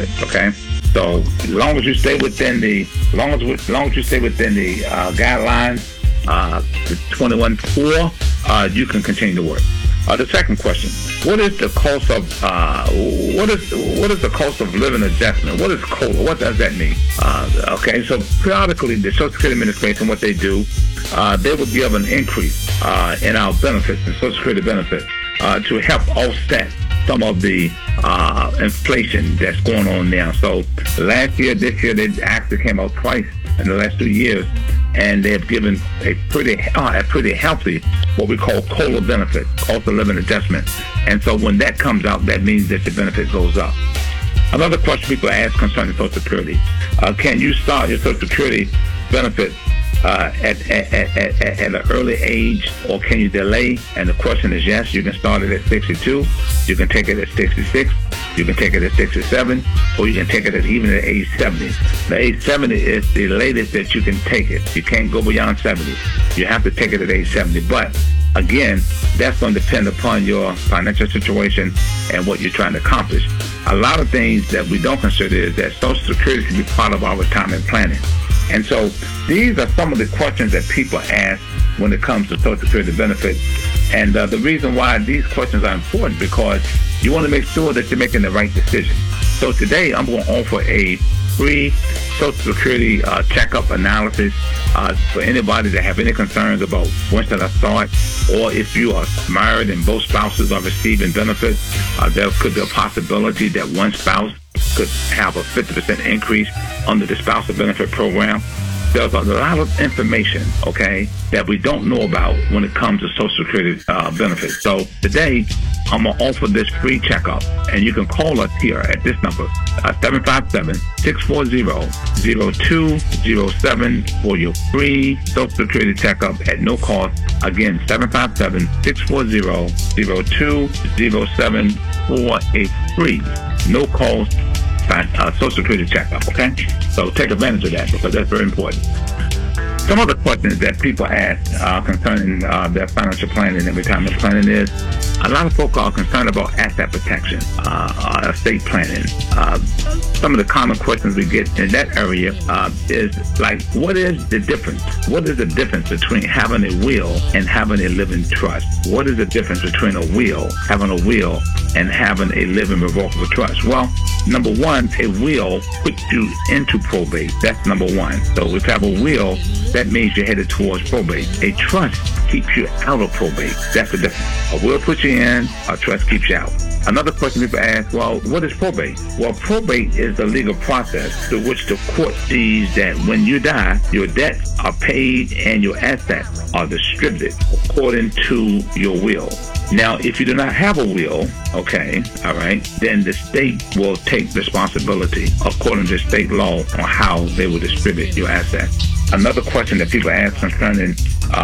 benefit. Okay, so as long as you stay within the, guidelines, the 21.4, you can continue to work. The second question: what is the cost of living adjustment? What is COLA? What does that mean? Okay, so periodically, the Social Security Administration, what they do, they will give an increase in our benefits, the Social Security benefits, to help offset some of the inflation that's going on now. So last year, this year, they actually came out twice in the last 2 years, and they've given a pretty healthy, what we call COLA benefit, cost of living adjustment. And so when that comes out, that means that the benefit goes up. Another question people ask concerning Social Security: can you start your Social Security benefit at an early age, or can you delay? And the question is yes, you can start it at 62, you can take it at 66, you can take it at 67, or you can take it even at age 70. The age 70 is the latest that you can take it. You can't go beyond 70. You have to take it at age 70. But again, that's going to depend upon your financial situation and what you're trying to accomplish. A lot of things that we don't consider is that Social Security can be part of our retirement planning. And so these are some of the questions that people ask when it comes to Social Security benefits. And the reason why these questions are important, because you want to make sure that you're making the right decision. So today I'm going to offer a free Social Security checkup analysis for anybody that have any concerns about when should I start, or if you are married and both spouses are receiving benefits, there could be a possibility that one spouse could have a 50% increase under the spousal benefit program. There's a lot of information, okay, that we don't know about when it comes to Social Security benefits. So today, I'm going to offer this free checkup, and you can call us here at this number, 757-640-0207 for your free Social Security checkup at no cost. Again, 757-640-0207 for a free, no cost Social Security checkup, okay? So take advantage of that, because that's very important. Some of the questions that people ask concerning their financial planning and retirement planning is, a lot of folk are concerned about asset protection, estate planning. Some of the common questions we get in that area is like, what is the difference? What is the difference between having a will and having a living trust? What is the difference between having a will, and having a living revocable trust? Well, number one, a will puts you into probate. That's number one. So if you have a will, that means you're headed towards probate. A trust keeps you out of probate. That's the difference. A will puts you in, a trust keeps you out. Another question people ask, well, what is probate? Well, probate is the legal process through which the court sees that when you die, your debts are paid and your assets are distributed according to your will. Now, if you do not have a will, okay, all right, then the state will take responsibility according to state law on how they will distribute your assets. Another question that people ask concerning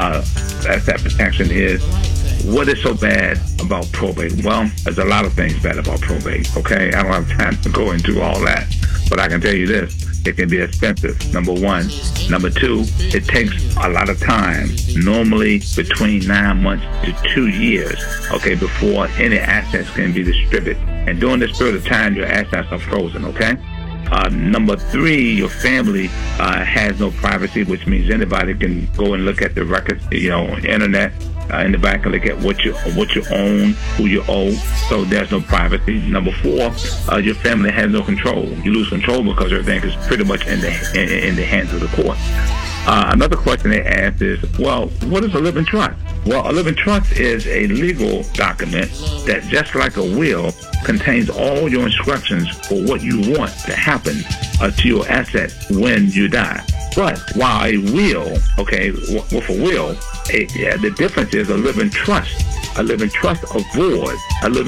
asset protection is, what is so bad about probate? Well, there's a lot of things bad about probate, okay? I don't have time to go into all that, but I can tell you this: it can be expensive, number one. Number two, it takes a lot of time, normally between 9 months to 2 years, okay, before any assets can be distributed. And during this period of time, your assets are frozen, okay? Number three, your family has no privacy, which means anybody can go and look at the records, on the internet. In the back and look at what you own, who you owe, so there's no privacy. Number four, your family has no control. You lose control because everything is pretty much in the hands of the court. Another question they ask is, well, what is a living trust? Well, a living trust is a legal document that, just like a will, contains all your instructions for what you want to happen to your assets when you die. But while a will, okay, with a will, the difference is a living trust. A living trust avoids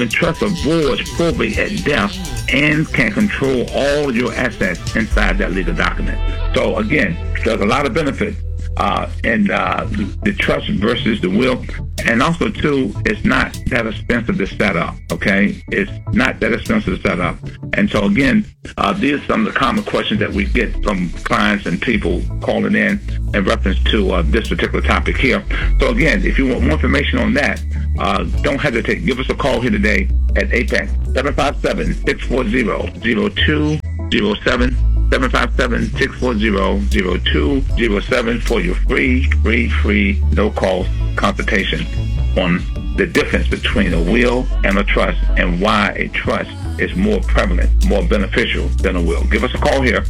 probate at death and can control all your assets inside that legal document. So again, there's a lot of benefit in the trust versus the will. And also, too, it's not that expensive to set up, okay? It's not that expensive to set up. And so, again, these are some of the common questions that we get from clients and people calling in reference to this particular topic here. So, again, if you want more information on that, don't hesitate. Give us a call here today at Apex, 757-640-0207. 757-640-0207 for your free, no-cost consultation on the difference between a will and a trust and why a trust is more prevalent, more beneficial than a will. Give us a call here,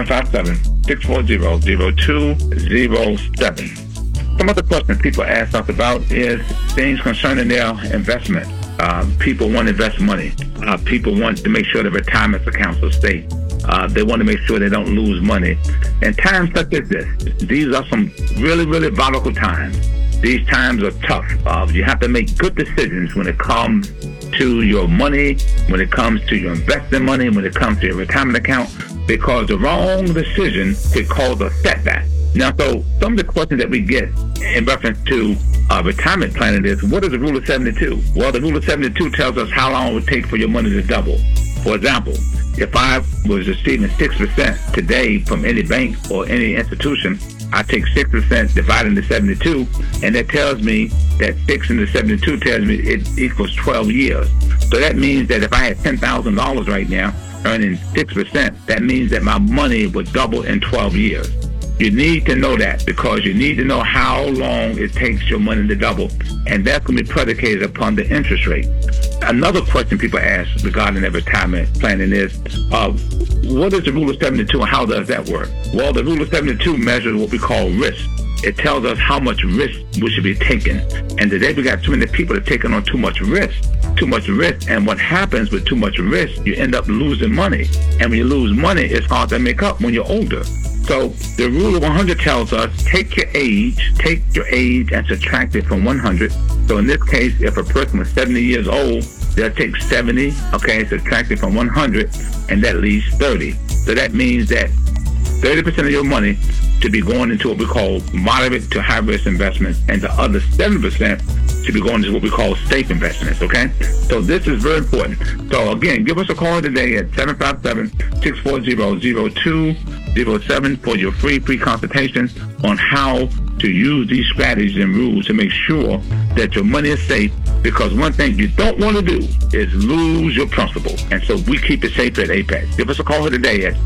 757-640-0207. Some other questions people ask us about is things concerning their investment. People want to invest money. People want to make sure their retirement accounts are safe. They want to make sure they don't lose money. In times such as this, these are some really, really volatile times. These times are tough. You have to make good decisions when it comes to your money, when it comes to your investment money, when it comes to your retirement account, because the wrong decision could cause a setback. Now, so some of the questions that we get in reference to retirement planning is, what is the rule of 72? Well, the rule of 72 tells us how long it would take for your money to double. For example, if I was receiving 6% today from any bank or any institution, I take 6% divided into 72, and that tells me that 6 into 72 tells me it equals 12 years. So that means that if I had $10,000 right now, earning 6%, that means that my money would double in 12 years. You need to know that, because you need to know how long it takes your money to double, and that's going to be predicated upon the interest rate. Another question people ask regarding their retirement planning is, what is the rule of 72 and how does that work? Well, the rule of 72 measures what we call risk. It tells us how much risk we should be taking. And today we got too many people that are taking on too much risk. And what happens with too much risk, you end up losing money. And when you lose money, it's hard to make up when you're older. So the rule of 100 tells us, take your age and subtract it from 100. So in this case, if a person was 70 years old, they'll take 70, subtract it from 100, and that leaves 30. So that means that 30% of your money to be going into what we call moderate to high risk investments, and the other 7% to be going into what we call safe investments, okay? So this is very important. So again, give us a call today at 757-640-0207 for your free consultation on how to use these strategies and rules to make sure that your money is safe, because one thing you don't want to do is lose your principal. And so we keep it safe at Apex. Give us a call here today at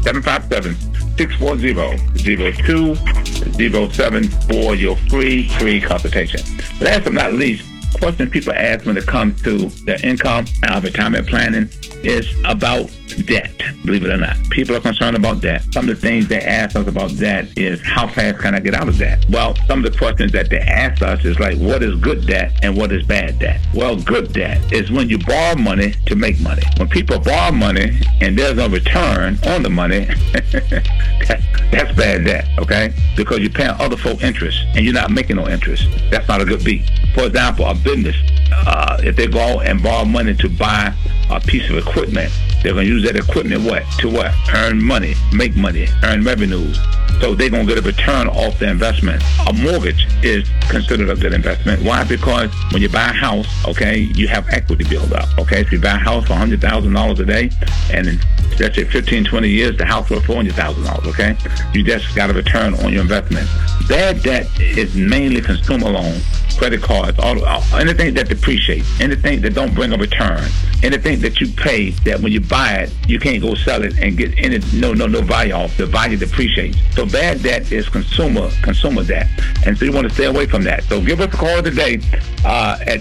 757-640-0207 for your free consultation. Last but not least, question people ask when it comes to their income and retirement planning is about debt. Believe it or not, people are concerned about debt. Some of the things they ask us about debt is, how fast can I get out of debt? Well, some of the questions that they ask us is like, what is good debt and what is bad debt? Well, good debt is when you borrow money to make money. When people borrow money and there's no return on the money, that's bad debt, okay? Because you're paying other folk interest and you're not making no interest. That's not a good beat. For example, a business, if they go and borrow money to buy a piece of equipment, they're going to use that equipment to earn money, make money, earn revenues. So they're going to get a return off the investment. A mortgage is considered a good investment. Why? Because when you buy a house, okay, you have equity build up, okay? If you buy a house for $100,000 a day, and in, let's say 15, 20 years, the house worth $400,000, okay? You just got a return on your investment. Bad debt is mainly consumer loans, credit cards, anything that depreciates, anything that don't bring a return, anything that you pay that when you buy it, you can't go sell it and get any no value off. The value depreciates. So bad debt is consumer debt, and so you want to stay away from that. So give us a call today at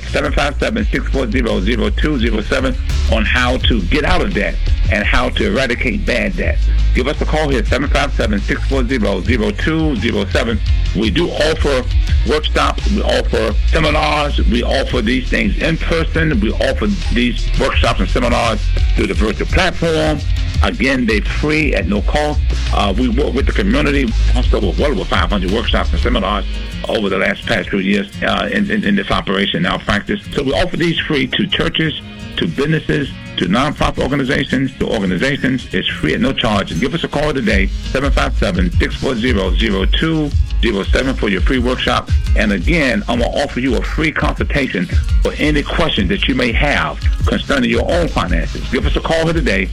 757-640-0207 on how to get out of debt and how to eradicate bad debt. Give us a call here at 757-640-0207. We do offer workshops, we offer seminars, we offer these things in person, we offer these workshops and seminars through the virtual platform. Again, they're free at no cost. We work with the community. Also, well over 500 workshops and seminars over the past few years in this operation, now practice. So we offer these free to churches, to businesses, to nonprofit organizations, to organizations. It's free at no charge. Give us a call today, 757-640-0207. 888-742-07 for your free workshop. And again, I'm going to offer you a free consultation for any questions that you may have concerning your own finances. Give us a call here today,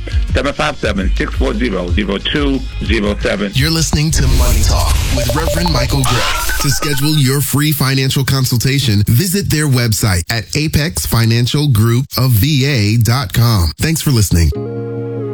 757-640-0207. You're listening to Money Talk with Reverend Michael Gray. To schedule your free financial consultation, visit their website at apexfinancialgroupofva.com. Thanks for listening.